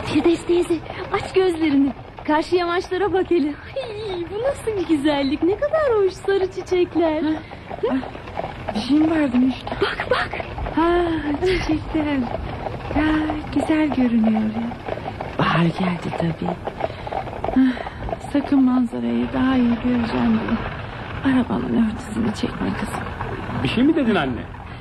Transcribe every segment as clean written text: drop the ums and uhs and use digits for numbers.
Firdevs teyze, aç gözlerini. Karşı yamaçlara bak hele. Ay, bu nasıl bir güzellik, ne kadar hoş sarı çiçekler. Bir şey mi vardı Müştak? Bak bak. Ha, çiçekler. Ya, güzel görünüyor ya. Bahar geldi tabii. Sakın manzarayı daha iyi göreceğim diye arabanın örtüsünü çekme kızım. Bir şey mi dedin anne?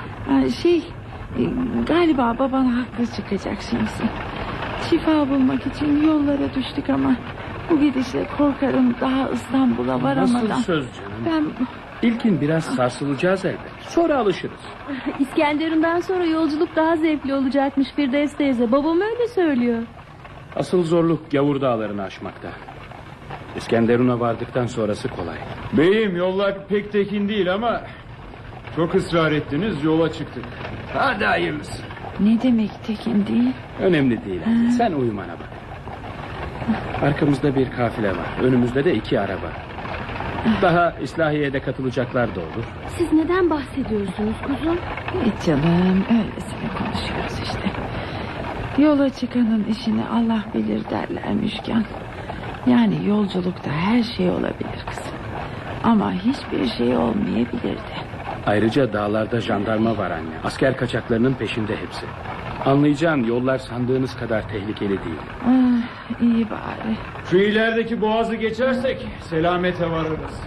Galiba baban haklı çıkacak Şemsi. Şifa bulmak için yollara düştük ama bu gidişle korkarım daha İstanbul'a varamadan. Nasıl söz canım? Ben... İlkin biraz sarsılacağız elbet. Sonra alışırız. İskenderun'dan sonra yolculuk daha zevkli olacakmış Firdevs teyze. Babam öyle söylüyor. Asıl zorluk Gavur dağlarını aşmakta. İskenderun'a vardıktan sonrası kolay. Beyim, yollar pek tekin değil ama çok ısrar ettiniz, yola çıktık. Hadi hayırlısı. Ne demek tekin değil? Önemli değil anne. Sen uyumana bak. Arkamızda bir kafile var. Önümüzde de 2 araba. Daha İslahiye'de katılacaklar da olur. Siz neden bahsediyorsunuz kuzum? Hiç canım, öylesine konuşuyoruz işte. Yola çıkanın işini Allah bilir derler Müşkan. Yani yolculukta her şey olabilir kızım. Ama hiçbir şey olmayabilir de. Ayrıca dağlarda jandarma var anne. Asker kaçaklarının peşinde hepsi. Anlayacağın yollar sandığınız kadar tehlikeli değil. İyi bari. Şu ilerideki boğazı geçersek selamete varırız.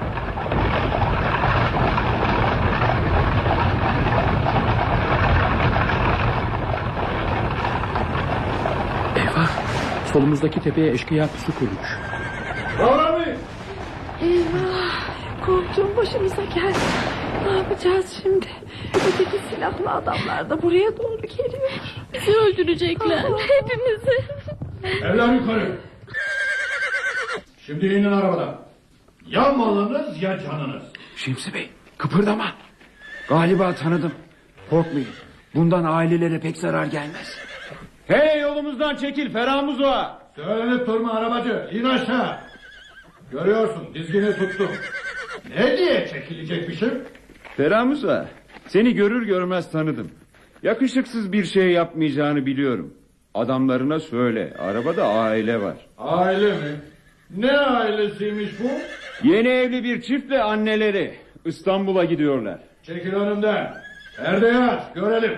Eyvah! Solumuzdaki tepeye eşkıya pusu kurmuş. Abi! Eyvah! Korktuğum başımıza geldi. Ne yapacağız şimdi? Öteki silahlı adamlar da buraya doğru geliyor. Bizi öldürecekler. Hepimizi. Evler yukarı. Şimdi inin arabadan. Ya malınız ya canınız. Şemsi Bey, kıpırdama. Galiba tanıdım. Korkmayın. Bundan ailelere pek zarar gelmez. Hey, yolumuzdan çekil Ferhamuzo. Söylenip durma arabacı. İn aşağı. Görüyorsun, dizgini tuttum. Ne diye çekilecekmişim? Ferhamuzo, seni görür görmez tanıdım. Yakışıksız bir şey yapmayacağını biliyorum. Adamlarına söyle, arabada aile var. Aile mi? Ne ailesiymiş bu? Yeni evli bir çiftle anneleri İstanbul'a gidiyorlar. Çekil önümden. Perdeyi aç, görelim.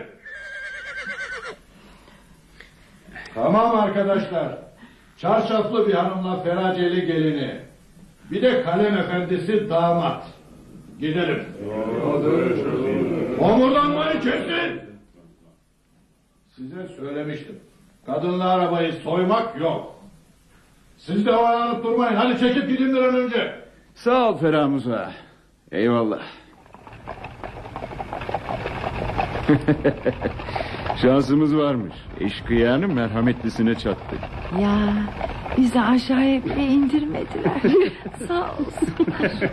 Tamam arkadaşlar. Çarşaflı bir hanımla feraceli gelini. Bir de kalem efendisi damat. Gidelim. Homurdanmayı kesin. Size söylemiştim. Kadınla arabayı soymak yok. Siz de oyalanıp durmayın. Hadi çekip gidin bir an önce. Sağ ol Ferhamuzo. Eyvallah. Şansımız varmış. Eşkıyanın merhametlisine çattık. Ya bizi aşağıya bile indirmediler. Sağ olsun.